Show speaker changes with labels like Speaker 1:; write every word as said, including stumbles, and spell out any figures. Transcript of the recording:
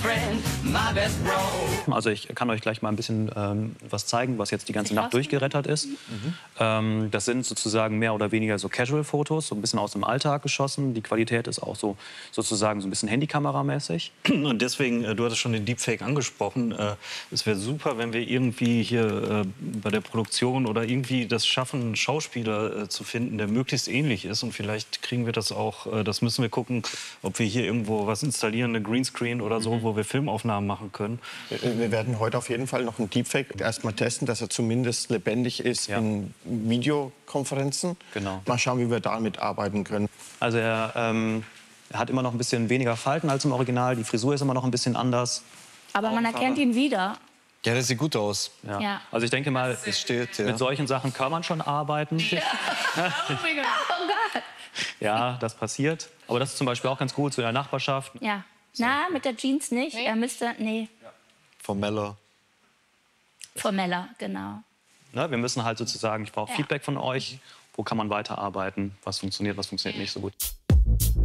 Speaker 1: Also ich kann euch gleich mal ein bisschen ähm, was zeigen, was jetzt die ganze Nacht durchgerettert ist. Mhm. Ähm, das sind sozusagen mehr oder weniger so Casual-Fotos, so ein bisschen aus dem Alltag geschossen. Die Qualität ist auch so sozusagen so ein bisschen Handykameramäßig.
Speaker 2: Und deswegen, äh, du hattest schon den Deepfake angesprochen, äh, es wäre super, wenn wir irgendwie hier äh, bei der Produktion oder irgendwie das schaffen, einen Schauspieler äh, zu finden, der möglichst ähnlich ist. Und vielleicht kriegen wir das auch, äh, das müssen wir gucken, ob wir hier irgendwo was installieren, eine Greenscreen oder so, mhm. wo wir Filmaufnahmen machen können.
Speaker 3: Wir werden heute auf jeden Fall noch einen Deepfake erstmal testen, dass er zumindest lebendig ist ja. in Videokonferenzen.
Speaker 1: Genau.
Speaker 3: Mal schauen, wie wir damit arbeiten können.
Speaker 1: Also er, ähm, er hat immer noch ein bisschen weniger Falten als im Original. Die Frisur ist immer noch ein bisschen anders.
Speaker 4: Aber man erkennt ihn wieder.
Speaker 5: Ja, das sieht gut aus.
Speaker 1: Ja.
Speaker 4: Ja.
Speaker 1: Also ich denke mal,
Speaker 5: es steht, ja.
Speaker 1: mit solchen Sachen kann man schon arbeiten.
Speaker 4: Ja. Oh mein Gott.
Speaker 1: Ja, das passiert. Aber das ist zum Beispiel auch ganz gut, so in der Nachbarschaft.
Speaker 4: Ja. Na, mit der Jeans nicht. Nee. Er müsste, nee.
Speaker 5: Formeller.
Speaker 4: Formeller, genau.
Speaker 1: Ne, wir müssen halt sozusagen, ich brauche
Speaker 4: ja.
Speaker 1: Feedback von euch. Wo kann man weiterarbeiten? Was funktioniert, was funktioniert nicht so gut?